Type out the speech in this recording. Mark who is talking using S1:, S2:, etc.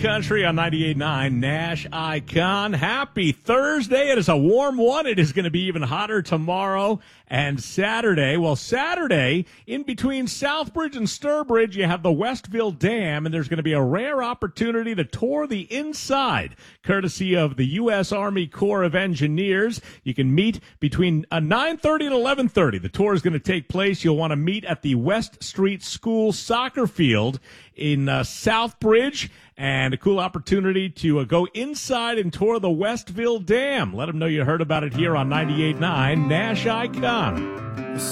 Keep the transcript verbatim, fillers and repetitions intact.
S1: Country on ninety-eight point nine Nash Icon. Happy Thursday. It is a warm one. It is going to be even hotter tomorrow and Saturday. Well, Saturday, in between Southbridge and Sturbridge, you have the Westville Dam, and there's going to be a rare opportunity to tour the inside, courtesy of the U S. Army Corps of Engineers. You can meet between uh, nine thirty and eleven thirty. The tour is going to take place. You'll want to meet at the West Street School soccer field in uh, Southbridge, and a cool opportunity to uh, go inside and tour the Westville Dam. Let them know you heard about it here on ninety-eight point nine Nash Icon.